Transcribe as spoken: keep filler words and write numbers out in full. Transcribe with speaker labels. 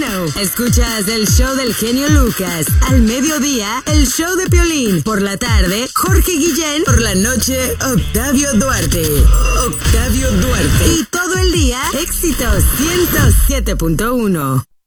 Speaker 1: Show. Escuchas el show del genio Lucas. Al mediodía, el show de Piolín. Por la tarde, Jorge Guillén. Por la noche, Octavio Duarte. Octavio Duarte. Y todo el día, éxitos ciento siete punto uno.